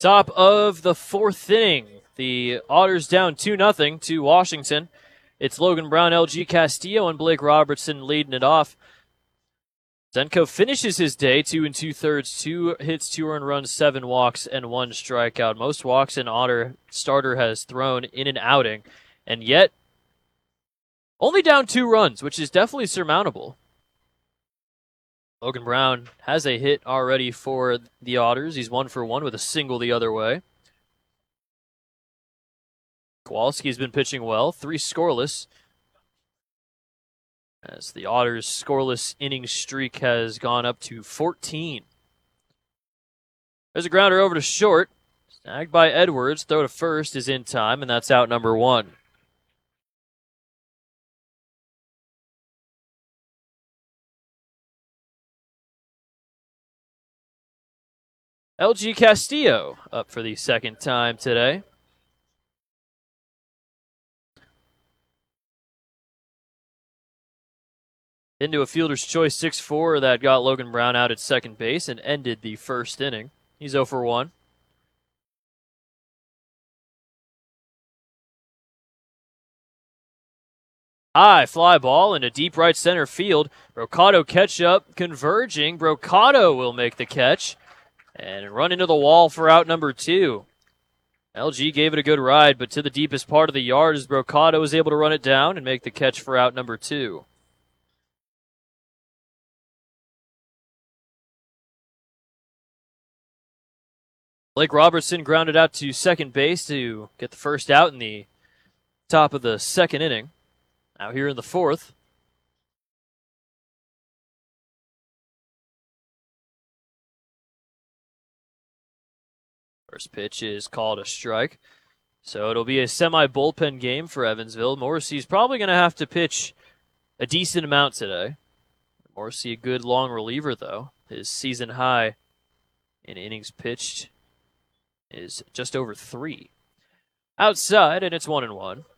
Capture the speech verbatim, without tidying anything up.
Top of the fourth inning. The Otters down two nothing to Washington. It's Logan Brown, L G Castillo, and Blake Robertson leading it off. Zenko finishes his day, two and two-thirds, two hits, two earned runs, seven walks, and one strikeout. Most walks an Otter starter has thrown in an outing, and yet only down two runs, which is definitely surmountable. Logan Brown has a hit already for the Otters. He's one for one with a single the other way. Kowalski's been pitching well, three scoreless, as the Otters' scoreless inning streak has gone up to fourteen. There's a grounder over to short. Snagged by Edwards. Throw to first is in time, and that's out number one. L G Castillo up for the second time today. Into a fielder's choice six four that got Logan Brown out at second base and ended the first inning. He's zero for one. High fly ball into deep right center field. Brocado catch up, converging. Brocado will make the catch and run into the wall for out number two. L G gave it a good ride, but to the deepest part of the yard as Brocado was able to run it down and make the catch for out number two. Blake Robertson grounded out to second base to get the first out in the top of the second inning. Now here in the fourth. First pitch is called a strike. So it'll be a semi-bullpen game for Evansville. Morrissey's probably going to have to pitch a decent amount today. Morrissey, a good long reliever, though. His season high in innings pitched is just over three. Outside, and it's one and one.